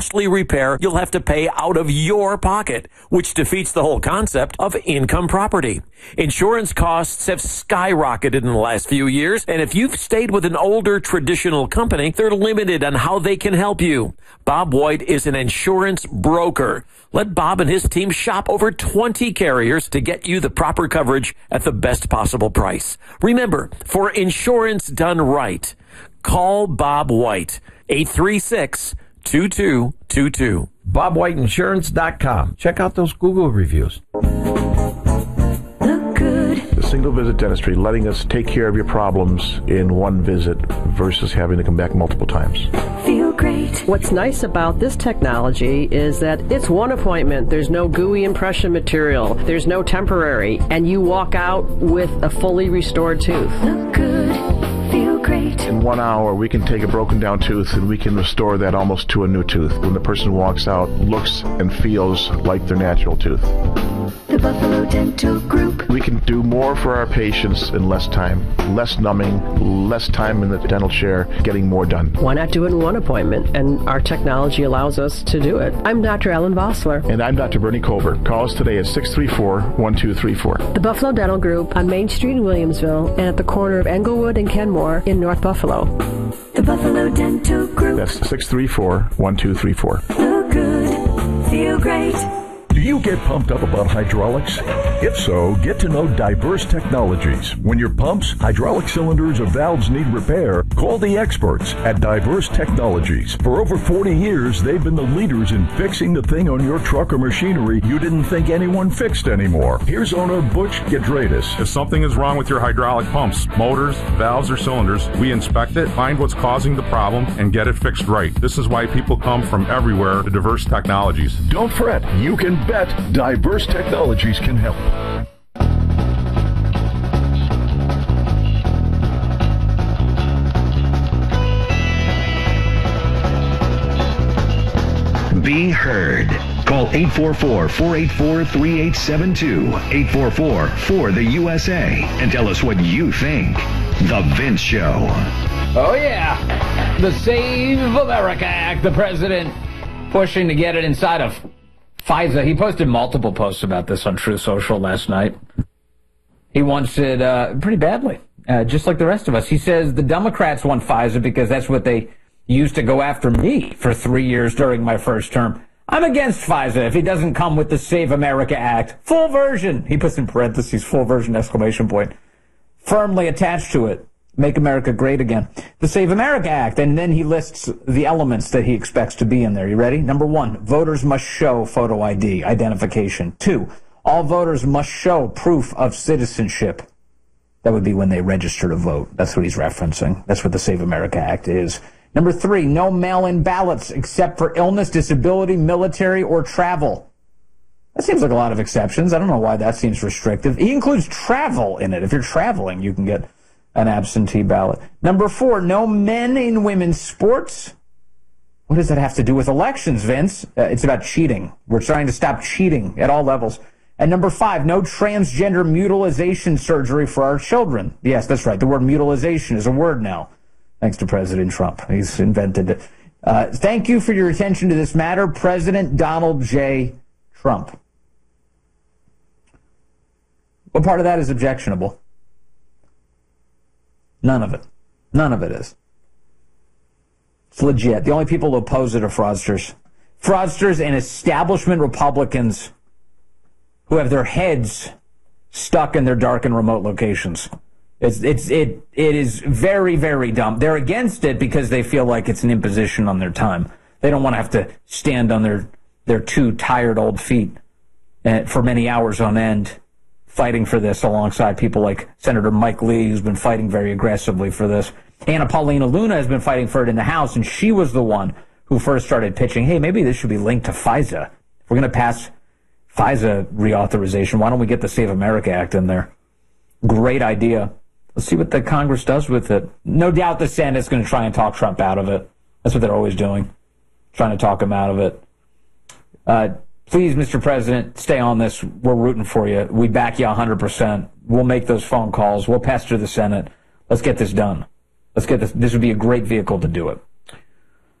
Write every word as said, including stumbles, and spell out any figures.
costly repair you'll have to pay out of your pocket, which defeats the whole concept of income property. Insurance costs have skyrocketed in the last few years, and if you've stayed with an older traditional company, they're limited on how they can help you. Bob White is an insurance broker. Let Bob and his team shop over twenty carriers to get you the proper coverage at the best possible price. Remember, for insurance done right, call Bob White, eight three six, two two two two. bob white insurance dot com. Check out those Google reviews. Look good. The single visit dentistry, letting us take care of your problems in one visit versus having to come back multiple times. Feel great. What's nice about this technology is that it's one appointment. There's no gooey impression material. There's no temporary. And you walk out with a fully restored tooth. Look good. Feel great. In one hour, we can take a broken down tooth and we can restore that almost to a new tooth. When the person walks out, looks and feels like their natural tooth. The Buffalo Dental Group. We can do more for our patients in less time. Less numbing, less time in the dental chair, getting more done. Why not do it in one appointment? And our technology allows us to do it. I'm Doctor Ellen Vossler. And I'm Doctor Bernie Colbert. Call us today at six three four, one two three four. The Buffalo Dental Group on Main Street in Williamsville and at the corner of Englewood and Kenmore in North Buffalo. The Buffalo Dental Group. That's six three four, one two three four. Look good. Feel great. Do you get pumped up about hydraulics? If so, get to know Diverse Technologies. When your pumps, hydraulic cylinders, or valves need repair, call the experts at Diverse Technologies. For over forty years, they've been the leaders in fixing the thing on your truck or machinery you didn't think anyone fixed anymore. Here's owner Butch Gedradis. If something is wrong with your hydraulic pumps, motors, valves, or cylinders, we inspect it, find what's causing the problem, and get it fixed right. This is why people come from everywhere to Diverse Technologies. Don't fret. You can bet Diverse Technologies can help. Be heard. Call eight four four, four eight four, three eight seven two, eight four four, four the U S A, and tell us what you think. The Vince Show. Oh, yeah. The Save America Act, the president pushing to get it inside of FISA. He posted multiple posts about this on Truth Social last night. He wants it uh, pretty badly, uh, just like the rest of us. He says the Democrats want FISA because that's what they used to go after me for three years during my first term. I'm against FISA if it doesn't come with the Save America Act. Full version. He puts in parentheses, full version, exclamation point. Firmly attached to it. Make America great again. The Save America Act. And then he lists the elements that he expects to be in there. You ready? Number one, voters must show photo I D, identification. Two, all voters must show proof of citizenship. That would be when they register to vote. That's what he's referencing. That's what the Save America Act is. Number three, no mail-in ballots except for illness, disability, military, or travel. That seems like a lot of exceptions. I don't know why that seems restrictive. He includes travel in it. If you're traveling, you can get an absentee ballot. Number four, no men in women's sports. What does that have to do with elections, Vince? Uh, it's about cheating. We're trying to stop cheating at all levels. And number five, no transgender mutilization surgery for our children. Yes, that's right. The word mutilization is a word now, thanks to President Trump. He's invented it. Uh, thank you for your attention to this matter, President Donald J. Trump. What part of that is objectionable? None of it. None of it is. It's legit. The only people who oppose it are fraudsters. Fraudsters and establishment Republicans who have their heads stuck in their dark and remote locations. It's, it's, it, it is very, very dumb. They're against it because they feel like it's an imposition on their time. They don't want to have to stand on their, their two tired old feet uh, for many hours on end, fighting for this alongside people like Senator Mike Lee, who's been fighting very aggressively for this. Anna Paulina Luna has been fighting for it in the House, and she was the one who first started pitching, hey, maybe this should be linked to FISA. If we're going to pass FISA reauthorization, why don't we get the Save America Act in there? Great idea. Let's see what the Congress does with it. No doubt the Senate's going to try and talk Trump out of it. That's what they're always doing, trying to talk him out of it. Uh, Please, Mister President, stay on this. We're rooting for you. We back you one hundred percent. We'll make those phone calls. We'll pester the Senate. Let's get this done. Let's get this. This would be a great vehicle to do it.